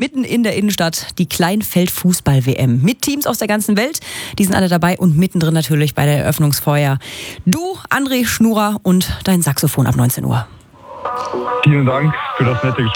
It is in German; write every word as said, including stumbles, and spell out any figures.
mitten in der Innenstadt, die Kleinfeld-Fußball-W M. Mit Teams aus der ganzen Welt, die sind alle dabei und mittendrin natürlich bei der Eröffnungsfeier. Du, André Schnurer und dein Saxophon ab neunzehn Uhr. Vielen Dank für das nette Gespräch.